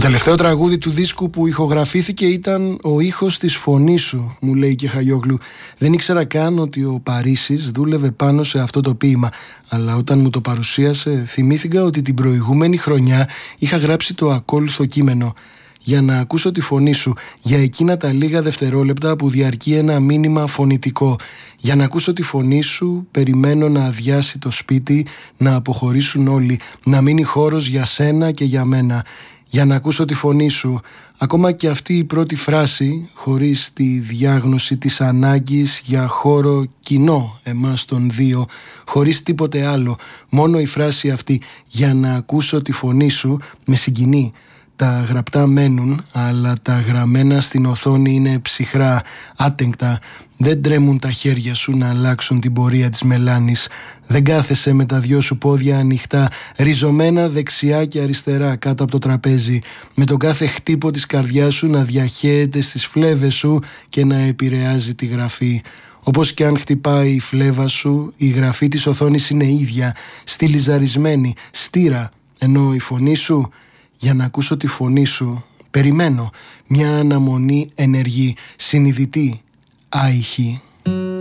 τελευταίο τραγούδι του δίσκου που ηχογραφήθηκε ήταν «Ο ήχος της φωνής σου», μου λέει και Χαγιόγλου. Δεν ήξερα καν ότι ο Παρίσης δούλευε πάνω σε αυτό το ποίημα, αλλά όταν μου το παρουσίασε θυμήθηκα ότι την προηγούμενη χρονιά είχα γράψει το ακόλουθο κείμενο. Για να ακούσω τη φωνή σου, για εκείνα τα λίγα δευτερόλεπτα που διαρκεί ένα μήνυμα φωνητικό. Για να ακούσω τη φωνή σου, περιμένω να αδειάσει το σπίτι, να αποχωρήσουν όλοι, να μείνει χώρος για σένα και για μένα. Για να ακούσω τη φωνή σου, ακόμα και αυτή η πρώτη φράση, χωρίς τη διάγνωση της ανάγκης για χώρο κοινό εμάς των δύο, χωρίς τίποτε άλλο, μόνο η φράση αυτή, για να ακούσω τη φωνή σου, με συγκινεί. Τα γραπτά μένουν, αλλά τα γραμμένα στην οθόνη είναι ψυχρά, άτεγκτα. Δεν τρέμουν τα χέρια σου να αλλάξουν την πορεία της μελάνης. Δεν κάθεσαι με τα δυο σου πόδια ανοιχτά, ριζωμένα δεξιά και αριστερά κάτω από το τραπέζι, με τον κάθε χτύπο της καρδιάς σου να διαχέεται στις φλέβες σου και να επηρεάζει τη γραφή. Όπως και αν χτυπάει η φλέβα σου, η γραφή της οθόνης είναι ίδια, στιλιζαρισμένη, στήρα, ενώ η φωνή σου... Για να ακούσω τη φωνή σου, περιμένω μια αναμονή ενεργή, συνειδητή, άϊχη.